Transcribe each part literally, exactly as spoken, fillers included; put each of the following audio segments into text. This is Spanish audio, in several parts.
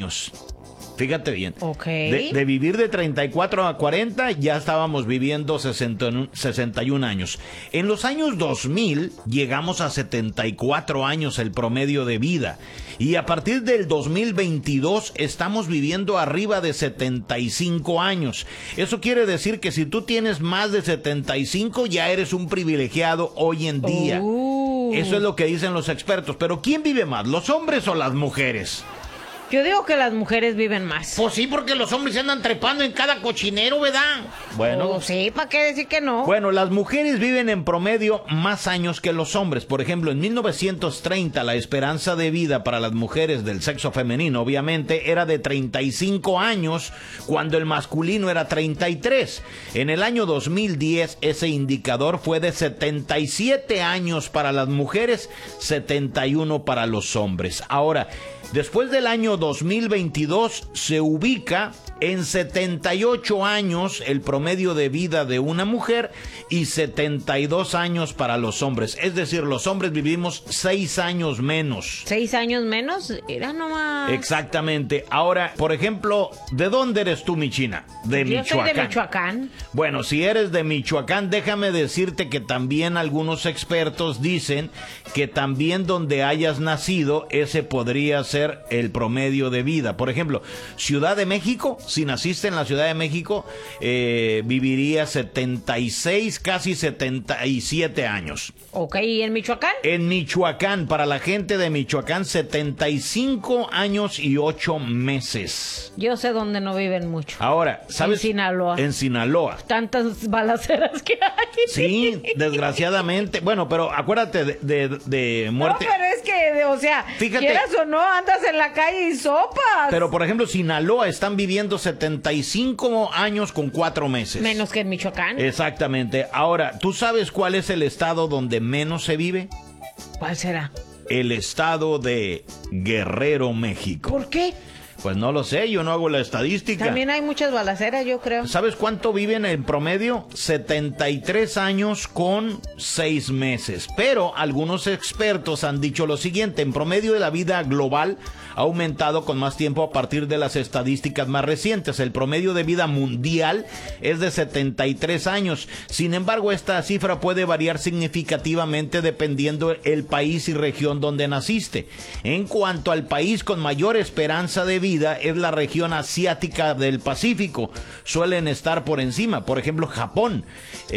años. Fíjate bien. Ok. De, de vivir de treinta y cuatro a cuarenta, ya estábamos viviendo sesenta y un años. En los años dos mil llegamos a setenta y cuatro años el promedio de vida. Y a partir del dos mil veintidós estamos viviendo arriba de setenta y cinco años. Eso quiere decir que si tú tienes más de setenta y cinco, ya eres un privilegiado hoy en día. Uh. Eso es lo que dicen los expertos. Pero ¿quién vive más, los hombres o las mujeres? Yo digo que las mujeres viven más. Pues sí, porque los hombres se andan trepando en cada cochinero, ¿verdad? Bueno, Oh, sí, ¿para qué decir que no? Bueno, las mujeres viven en promedio más años que los hombres. Por ejemplo, en mil novecientos treinta la esperanza de vida para las mujeres del sexo femenino, obviamente, era de treinta y cinco años, cuando el masculino era treinta y tres. En el año dos mil diez ese indicador fue de setenta y siete años para las mujeres, setenta y uno para los hombres. Ahora, después del año dos mil veintidós se ubica en setenta y ocho años el promedio de vida de una mujer y setenta y dos años para los hombres. Es decir, los hombres vivimos seis años menos. ¿Seis años menos? Era nomás... Exactamente. Ahora, por ejemplo, ¿de dónde eres tú, mi China? De Yo Michoacán. soy de Michoacán. Bueno, si eres de Michoacán, déjame decirte que también algunos expertos dicen que también donde hayas nacido, ese podría ser el promedio de vida. Por ejemplo, Ciudad de México, si naciste en la Ciudad de México, eh, vivirías setenta y seis, casi setenta y siete años. Ok, ¿y en Michoacán? En Michoacán, para la gente de Michoacán, setenta y cinco años y ocho meses. Yo sé dónde no viven mucho. Ahora, ¿sabes? En Sinaloa. En Sinaloa. Tantas balaceras que hay. Sí, desgraciadamente. Bueno, pero acuérdate de, de, de muerte. No, pero es que, o sea, Fíjate, quieras o no, andas en la calle y sopas. Pero, por ejemplo, Sinaloa están viviendo setenta y cinco años con cuatro meses. Menos que en Michoacán. Exactamente. Ahora, ¿tú sabes cuál es el estado donde menos se vive? ¿Cuál será? El estado de Guerrero, México. ¿Por qué? Pues no lo sé, yo no hago la estadística. También hay muchas balaceras, yo creo. ¿Sabes cuánto viven en promedio? setenta y tres años con seis meses. Pero algunos expertos han dicho lo siguiente: en promedio de la vida global ha aumentado con más tiempo a partir de las estadísticas más recientes. El promedio de vida mundial es de setenta y tres años. Sin embargo, esta cifra puede variar significativamente dependiendo el país y región donde naciste. En cuanto al país con mayor esperanza de vida, es la región asiática del Pacífico. Suelen estar por encima. Por ejemplo, Japón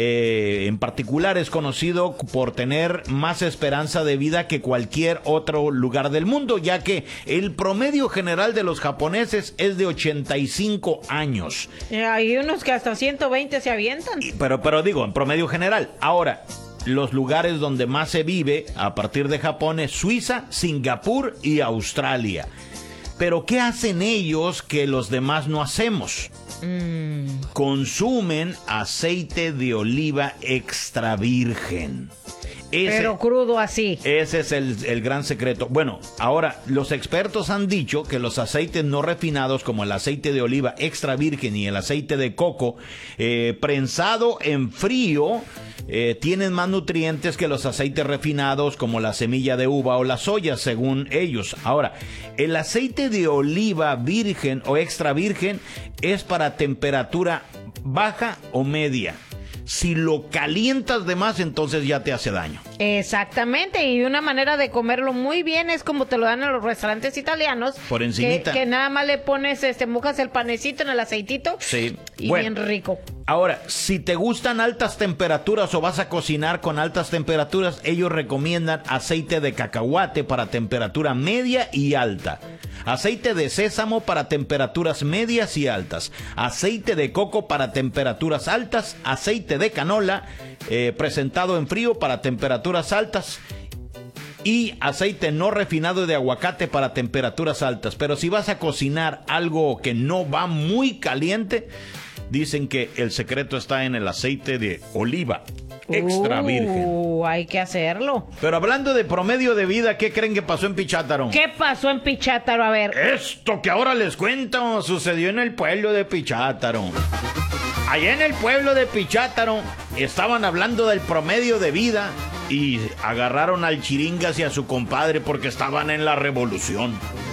eh, en particular es conocido por tener más esperanza de vida que cualquier otro lugar del mundo, ya que el promedio general de los japoneses es de ochenta y cinco años. Hay unos que hasta ciento veinte se avientan. Y, pero, pero digo, en promedio general. Ahora, los lugares donde más se vive a partir de Japón es Suiza, Singapur y Australia. Pero ¿qué hacen ellos que los demás no hacemos? Mm. Consumen aceite de oliva extra virgen. Ese, pero crudo así. Ese es el, el gran secreto. Bueno, ahora, los expertos han dicho que los aceites no refinados, como el aceite de oliva extra virgen y el aceite de coco, eh, prensado en frío, eh, tienen más nutrientes que los aceites refinados, como la semilla de uva o la soya, según ellos. Ahora, el aceite de oliva virgen o extra virgen es para temperatura baja o media. Si lo calientas de más, entonces ya te hace daño. Exactamente, y una manera de comerlo muy bien es como te lo dan en los restaurantes italianos. Por encimita. Que, que nada más le pones, este, mojas el panecito en el aceitito. Sí. Y bueno, bien rico. Ahora, si te gustan altas temperaturas o vas a cocinar con altas temperaturas, ellos recomiendan aceite de cacahuate para temperatura media y alta. Aceite de sésamo para temperaturas medias y altas. Aceite de coco para temperaturas altas. Aceite de canola eh, presentado en frío para temperaturas altas. Y aceite no refinado de aguacate para temperaturas altas. Pero si vas a cocinar algo que no va muy caliente, dicen que el secreto está en el aceite de oliva extra virgen. Uh, hay que hacerlo. Pero hablando de promedio de vida, ¿qué creen que pasó en Pichátaro? ¿Qué pasó en Pichátaro? A ver. Esto que ahora les cuento sucedió en el pueblo de Pichátaro. Allá en el pueblo de Pichátaro estaban hablando del promedio de vida y agarraron al Chiringas y a su compadre porque estaban en la revolución.